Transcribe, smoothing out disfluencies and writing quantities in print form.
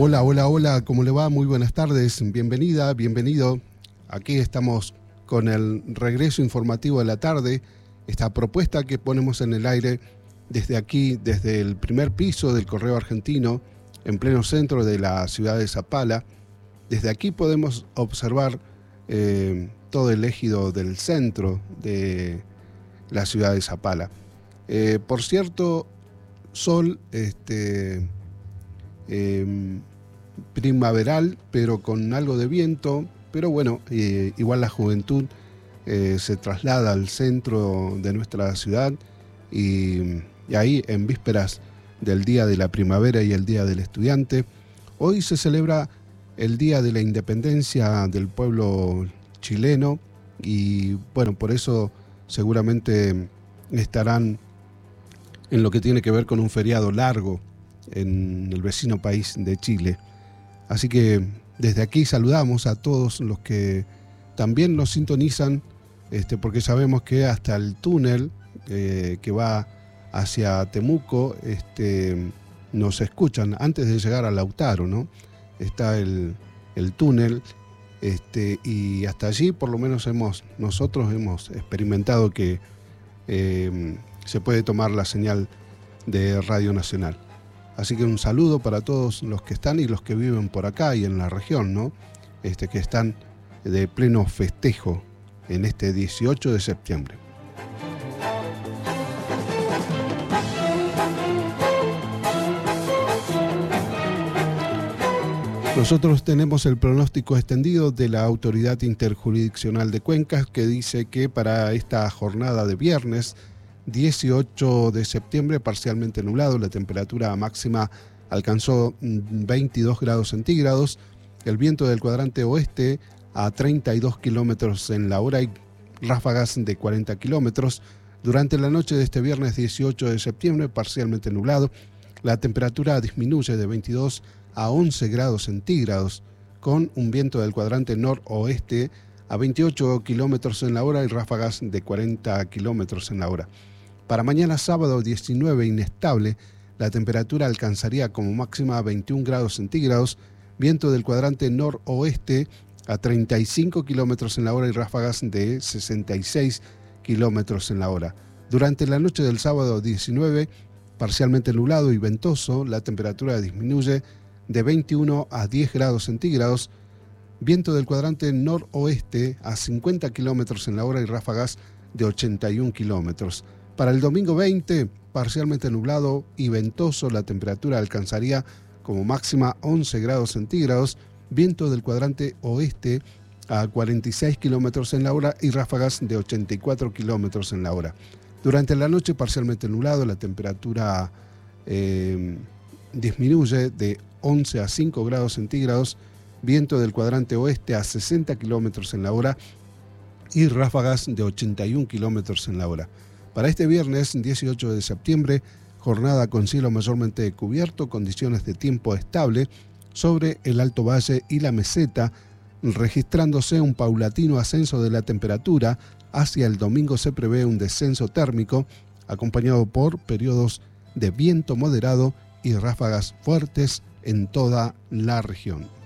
Hola, hola, hola, ¿cómo le va? Muy buenas tardes, bienvenida, bienvenido. Aquí estamos con el regreso informativo de la tarde, esta propuesta que ponemos en el aire desde aquí, desde el primer piso del Correo Argentino, en pleno centro de la ciudad de Zapala. Desde aquí podemos observar todo el ejido del centro de la ciudad de Zapala. Por cierto, sol primaveral, pero con algo de viento, pero bueno, igual la juventud se traslada al centro de nuestra ciudad y ahí en vísperas del Día de la Primavera y el Día del Estudiante, hoy se celebra el Día de la Independencia del pueblo chileno y bueno, por eso seguramente estarán en lo que tiene que ver con un feriado largo en el vecino país de Chile. Así que desde aquí saludamos a todos los que también nos sintonizan, porque sabemos que hasta el túnel que va hacia Temuco nos escuchan antes de llegar a Lautaro, ¿no? Está el túnel y hasta allí por lo menos nosotros hemos experimentado que se puede tomar la señal de Radio Nacional. Así que un saludo para todos los que están y los que viven por acá y en la región, ¿no? Que están de pleno festejo en este 18 de septiembre. Nosotros tenemos el pronóstico extendido de la Autoridad Interjurisdiccional de Cuencas que dice que para esta jornada de viernes 18 de septiembre, parcialmente nublado, la temperatura máxima alcanzó 22 grados centígrados, el viento del cuadrante oeste a 32 kilómetros en la hora y ráfagas de 40 kilómetros. Durante la noche de este viernes 18 de septiembre, parcialmente nublado, la temperatura disminuye de 22 a 11 grados centígrados, con un viento del cuadrante noroeste a 28 kilómetros en la hora y ráfagas de 40 kilómetros en la hora. Para mañana sábado 19 inestable, la temperatura alcanzaría como máxima 21 grados centígrados, viento del cuadrante noroeste a 35 kilómetros en la hora y ráfagas de 66 kilómetros en la hora. Durante la noche del sábado 19, parcialmente nublado y ventoso, la temperatura disminuye de 21 a 10 grados centígrados, viento del cuadrante noroeste a 50 kilómetros en la hora y ráfagas de 81 kilómetros. Para el domingo 20, parcialmente nublado y ventoso, la temperatura alcanzaría como máxima 11 grados centígrados, viento del cuadrante oeste a 46 kilómetros en la hora y ráfagas de 84 kilómetros en la hora. Durante la noche, parcialmente nublado, la temperatura disminuye de 11 a 5 grados centígrados, viento del cuadrante oeste a 60 kilómetros en la hora y ráfagas de 81 kilómetros en la hora. Para este viernes 18 de septiembre, jornada con cielo mayormente cubierto, condiciones de tiempo estable sobre el Alto Valle y la meseta, registrándose un paulatino ascenso de la temperatura. Hacia el domingo se prevé un descenso térmico, acompañado por periodos de viento moderado y ráfagas fuertes en toda la región.